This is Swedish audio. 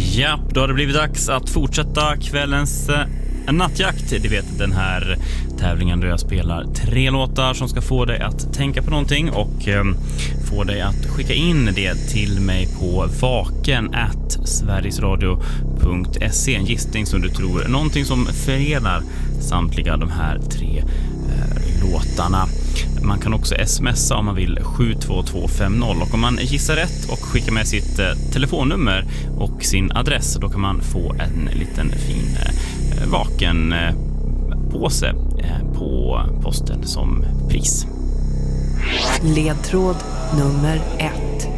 Ja, då har det blivit dags att fortsätta kvällens nattjakt. Det vet den här tävlingen där jag spelar 3 låtar som ska få dig att tänka på någonting och få dig att skicka in det till mig på vaken@sverigesradio.se. En gissning som du tror, någonting som förenar samtliga de här 3 låtarna. Man kan också smsa om man vill 72250, och om man gissar rätt och skickar med sitt telefonnummer och sin adress, då kan man få en liten fin vaken påse på posten som pris. Ledtråd nummer 1.